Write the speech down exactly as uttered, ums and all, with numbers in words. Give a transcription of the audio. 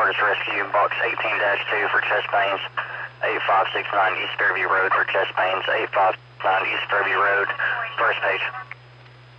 Farmers Rescue, box eighteen dash two for chest pains, eight five six nine East Fairview Road for chest pains, eight five nine East Fairview Road, first page.